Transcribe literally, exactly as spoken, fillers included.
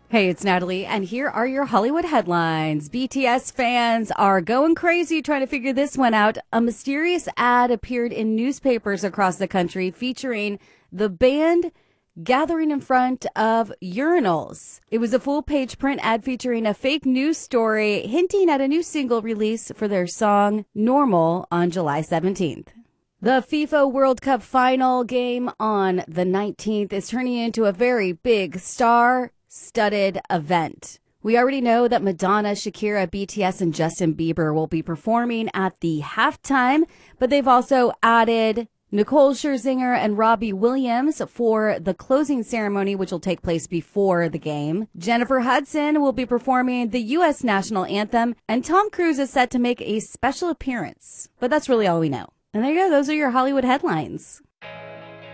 Hey, it's Natalie, and here are your Hollywood headlines. B T S fans are going crazy trying to figure this one out. A mysterious ad appeared in newspapers across the country featuring the band gathering in front of urinals. It was a full-page print ad featuring a fake news story hinting at a new single release for their song Normal on July seventeenth. The FIFA World Cup final game on the nineteenth is turning into a very big star-studded event. We already know that Madonna, Shakira, B T S, and Justin Bieber will be performing at the halftime, but they've also added Nicole Scherzinger and Robbie Williams for the closing ceremony, which will take place before the game. Jennifer Hudson will be performing the U S national anthem, and Tom Cruise is set to make a special appearance. But that's really all we know. And there you go. Those are your Hollywood headlines.